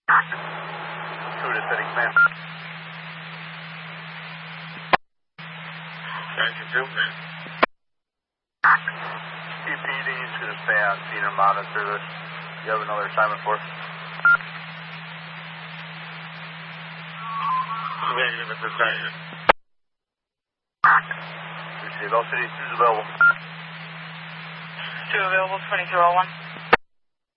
Two to city command. TPD is going to stay on scene and monitor this. You have another assignment for us? Appreciate it. All city 2's available. 2 available, 2201.